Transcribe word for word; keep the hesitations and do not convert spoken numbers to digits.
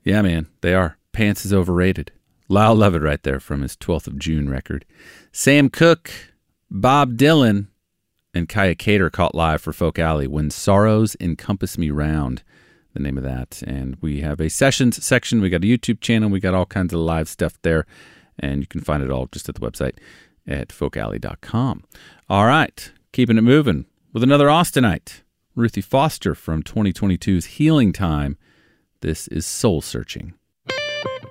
Yeah, man, they are. Pants is overrated. Lyle Lovett right there from his twelfth of June record. Sam Cooke, Bob Dylan, and Kaya Cater caught live for Folk Alley, When Sorrows Encompass Me Round, the name of that. And we have a sessions section. We got a YouTube channel. We got all kinds of live stuff there. And you can find it all just at the website at folk alley dot com. All right, keeping it moving with another Austinite, Ruthie Foster from twenty twenty-two's Healing Time. This is Soul Searching.